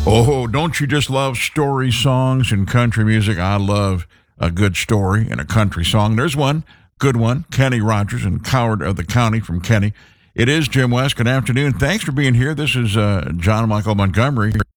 Oh, don't you just love story songs and country music? I love a good story and a country song. There's one, good one, Kenny Rogers and Coward of the County from Kenny. It is Jim West. Good afternoon. Thanks for being here. This is John Michael Montgomery.